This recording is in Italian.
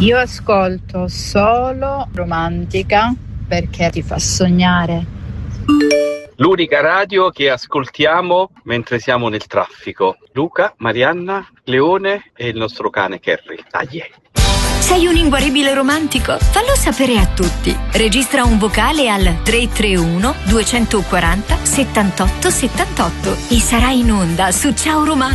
Io ascolto solo romantica perché ti fa sognare. L'unica radio che ascoltiamo mentre siamo nel traffico. Luca, Marianna, Leone e il nostro cane Kerry. Dai. Sei un inguaribile romantico? Fallo sapere a tutti. Registra un vocale al 331 240 78 78 e sarai in onda su Ciao Romantico.